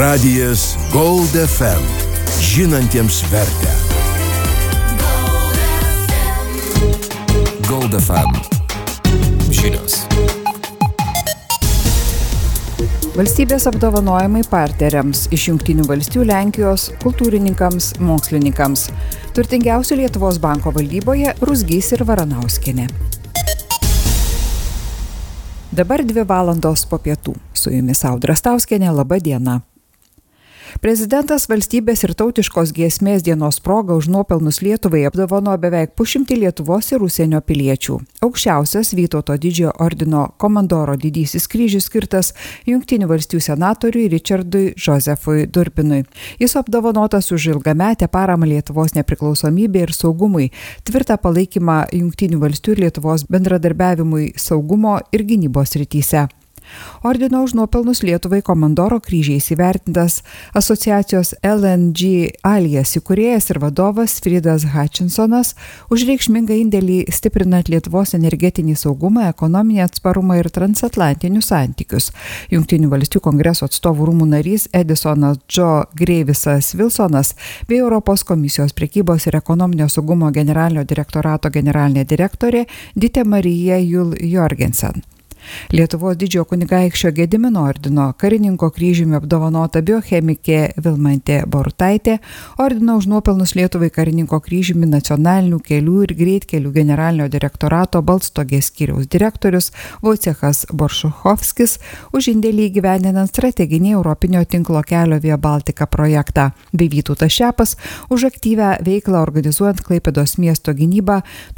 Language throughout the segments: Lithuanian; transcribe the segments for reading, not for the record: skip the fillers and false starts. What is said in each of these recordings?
Radijas Gold FM. Žinantiems vertę. Gold FM. Žinios. Valstybės apdovanojimai partneriams iš Jungtinių valstijų, Lenkijos, kultūrininkams, mokslininkams. Turtingiausių Lietuvos banko valdyboje Ruzgys ir Varanauskienė. Dabar 2 valandos po pietų. Su jumis Audra Stauskienė, laba diena. Prezidentas valstybės ir tautiškos giesmės dienos proga už nuopelnus Lietuvai apdovanojo beveik 100 Lietuvos ir užsienio piliečių. Aukščiausias Vytauto didžiojo ordino komandoro didysis kryžius skirtas Jungtinių valstijų senatoriui Richardui Josefui Durpinui. Jis apdovanotas už ilgametę paramą Lietuvos nepriklausomybei ir saugumui, tvirtą palaikymą Jungtinių valstijų ir Lietuvos bendradarbiavimui saugumo ir gynybos srityse. Ordino už nuopelnus Lietuvai komandoro kryžiais įvertintas asociacijos LNG Alias įkūrėjas ir vadovas Fridas Hutchinsonas už reikšmingą indėlį stiprinant Lietuvos energetinį saugumą, ekonominį atsparumą ir transatlantinius santykius. Jungtinių valstijų kongreso atstovų rūmų narys Edisonas Joe Greivisas Wilsonas bei Europos komisijos prekybos ir ekonominio saugumo generalinio direktorato generalinė direktorė Dite Marija Jul Jorgensen. Lietuvos didžiojo kunigaikščio Gedimino ordino karininko kryžiumi apdovanota biochemikė Vilmantė Borutaitė, ordino už nuopelnus Lietuvai karininko kryžiumi nacionalinių kelių ir greitkelių generalinio direktorato Balstogės skyriaus direktorius Vojcechas Boršuchovskis už indėlį įgyvendinant strateginį Europinio tinklo kelio Via Baltica projektą, bei Vytautas Šepas už aktyvią veiklą organizuojant Klaipėdos miesto gynybą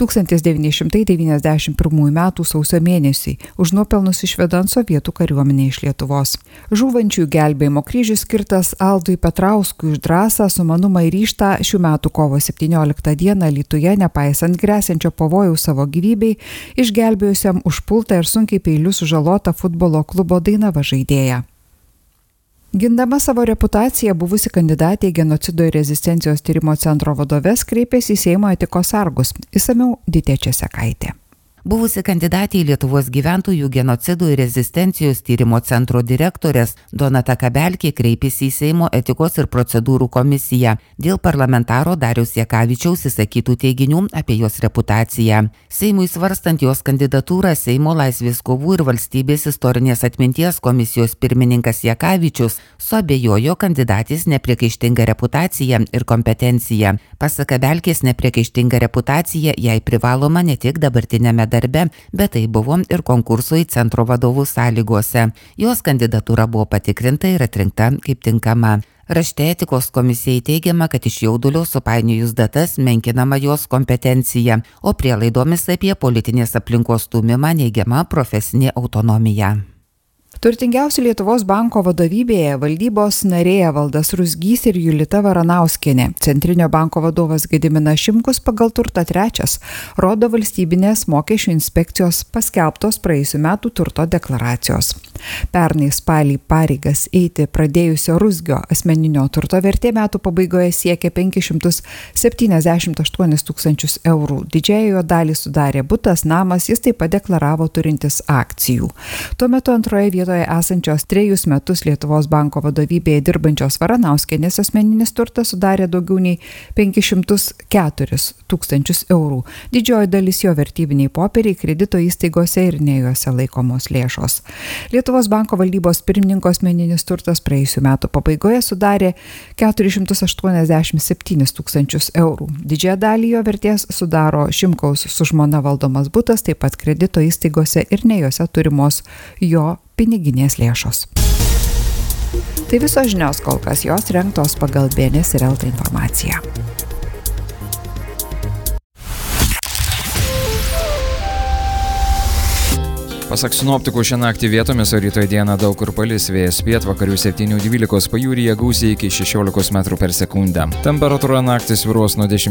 1991 m. sausio mėnesį, už nuopelnus išvedant sovietų kariuomenę iš Lietuvos. Žūvančių gelbėjimo kryžius skirtas Aldui Petrauskui už drąsą, sumanumą ir ryžtą šių metų kovo 17 dieną Alytuje, nepaisant gresiančio pavojaus savo gyvybei, išgelbėjusiam užpultą ir sunkiai peiliu sužalotą futbolo klubo Dainava žaidėją. Gindama savo reputaciją, buvusi kandidatė į genocido ir rezistencijos tyrimo centro vadoves kreipėsi į Seimo etikos sargus. Išsamiau Ditė Česekaitė. Buvusi kandidatė į Lietuvos gyventojų genocidų ir rezistencijos tyrimo centro direktorės Donata Kabelkė kreipėsi į Seimo etikos ir procedūrų komisiją dėl parlamentaro Dariaus Jakavičiaus įsakytų teiginių apie jos reputaciją. Seimui svarstant jos kandidatūrą, Seimo laisvės kovų ir valstybės istorinės atminties komisijos pirmininkas Jakavičius suabejojo kandidatės nepriekaištingą reputaciją ir kompetenciją. Pasak Kabelkės, nepriekaištinga reputacija jai privaloma ne tik dabartinėme darbe, bet tai buvo ir konkurso į centro vadovų sąlygose. Jos kandidatūra buvo patikrinta ir atrinkta kaip tinkama. Rašte etikos komisijai teigiama, kad iš jaudulio supainiojus datas menkinama jos kompetencija, o prielaidomis apie politinės aplinkos stūmimą neigiama profesinė autonomija. Turtingiausių Lietuvos banko vadovybėje valdybos narė Valdas Ruzgys ir Julita Varanauskienė. Centrinio banko vadovas Gediminas Šimkus pagal turtą 3, rodo valstybinės mokesčių inspekcijos paskelbtos praėjusių metų turto deklaracijos. Pernai spalį pareigas eiti pradėjusio Ruzgio asmeninio turto vertė metų pabaigoje siekė 578 000 eurų. Didžiąją jo dalį sudarė butas, namas, jis taip pat deklaravo turintis akcijų. Tuo metu antroje vietoje esančios 3 metus Lietuvos banko vadovybėje dirbančios Varanauskienės asmeninis turtas sudarė daugiau nei 504 000 eurų. Didžioji dalis jo vertybiniai popieriai, kredito įstaigose ir ne juose laikomos lėšos. Lietuvos banko valdybos pirmininko asmeninis turtas praėjusių metų pabaigoje sudarė 487 000 eurų. Didžiąją dalį jo vertės sudaro Šimkaus su žmona valdomas butas, taip pat kredito įstaigose ir ne juose turimos jo piniginės lėšos. Tai visos žinios kol kas, jos rengtos pagal BNS ir LT informaciją. Pasak sinoptikų, šią naktį vietomis, o rytoj dieną daug kur palis, vėjas pietvakarių 7–12, pajūryje gūsiai iki 16 m/s. Temperatūra naktį svyruos nuo 10